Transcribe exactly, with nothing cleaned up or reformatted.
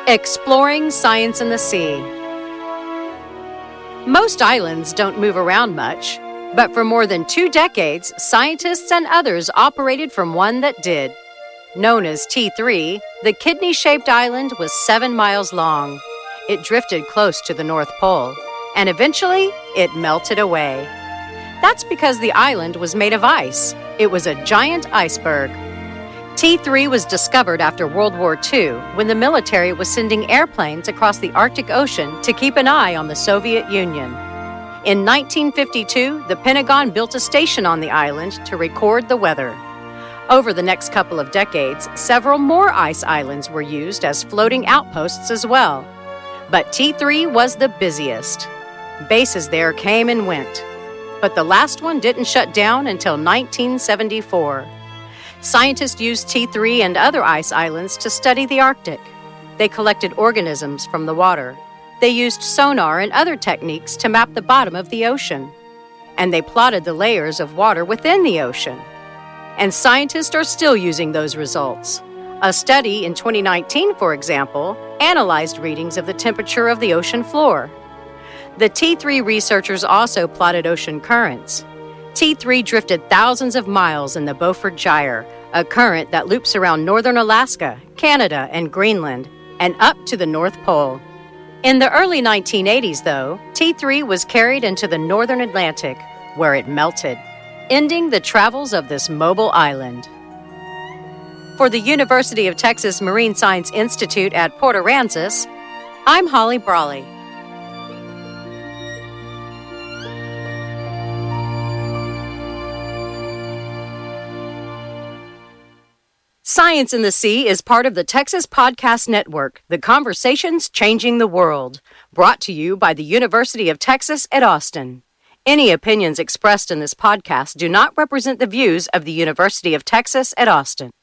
Exploring science in the sea. Most islands don't move around much, but for more than two decades, scientists and others operated from one that did. Known as T three, the kidney-shaped island was seven miles long. It drifted close to the North Pole, and eventually, it melted away. That's because the island was made of ice. It was a giant iceberg. T three was discovered after World War Two when the military was sending airplanes across the Arctic Ocean to keep an eye on the Soviet Union. In nineteen fifty-two, the Pentagon built a station on the island to record the weather. Over the next couple of decades, several more ice islands were used as floating outposts as well. But T three was the busiest. Bases there came and went. But the last one didn't shut down until nineteen seventy-four. Scientists used T three and other ice islands to study the Arctic. They collected organisms from the water. They used sonar and other techniques to map the bottom of the ocean. And they plotted the layers of water within the ocean. And scientists are still using those results. A study in twenty nineteen, for example, analyzed readings of the temperature of the ocean floor. The T three researchers also plotted ocean currents. T three drifted thousands of miles in the Beaufort Gyre, a current that loops around northern Alaska, Canada, and Greenland, and up to the North Pole. In the early nineteen eighties, though, T three was carried into the northern Atlantic, where it melted, ending the travels of this mobile island. For the University of Texas Marine Science Institute at Port Aransas, I'm Holly Brawley. Science in the Sea is part of the Texas Podcast Network, The Conversations Changing the World, brought to you by the University of Texas at Austin. Any opinions expressed in this podcast do not represent the views of the University of Texas at Austin.